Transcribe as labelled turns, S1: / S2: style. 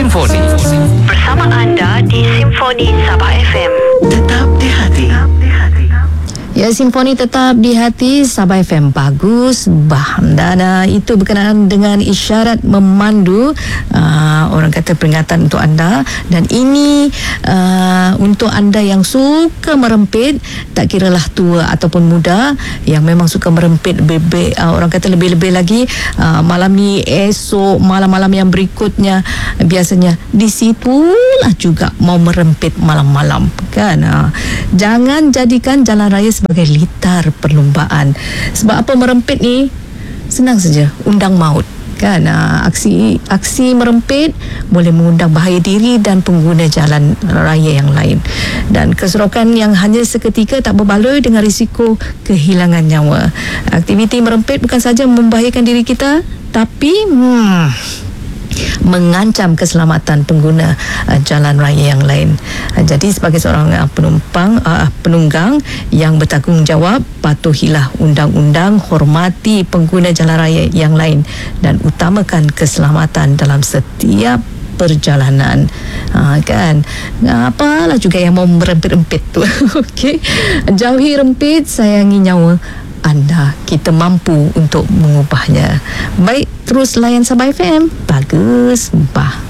S1: Simfoni.
S2: Bersama anda di Simfoni Sabah FM.
S1: Tetap di hati.
S3: Ya, Simfoni tetap di hati Sabah FM. Bagus, dan itu berkenaan dengan isyarat memandu, orang kata peringatan untuk anda. Dan ini untuk anda yang suka merempit, tak kiralah tua ataupun muda, yang memang suka merempit orang kata lebih-lebih lagi, malam ni, esok, malam-malam yang berikutnya, biasanya di situlah juga mau merempit malam-malam kan. Jangan jadikan jalan raya sebagai litar perlumbaan. Sebab apa merempit ni? Senang saja, undang maut kan. Aksi merempit boleh mengundang bahaya diri dan pengguna jalan raya yang lain, dan keserokan yang hanya seketika tak berbaloi dengan risiko kehilangan nyawa. Aktiviti merempit bukan saja membahayakan diri kita, tapi mengancam keselamatan pengguna jalan raya yang lain. Jadi sebagai seorang penunggang yang bertanggungjawab, patuhilah undang-undang, hormati pengguna jalan raya yang lain dan utamakan keselamatan dalam setiap perjalanan. Kan, apalah juga yang mau merempit-rempit tu. Okey, jauhi rempit, sayangi nyawa anda. Kita mampu untuk mengubahnya. Baik, terus layan Sabah FM. Bagus, bah.